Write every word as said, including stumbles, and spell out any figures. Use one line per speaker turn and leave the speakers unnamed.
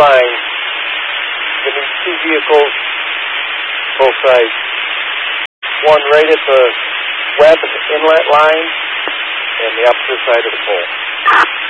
lines. There needs two vehicles, both sides. One right at the web inlet line and the opposite side of the pole.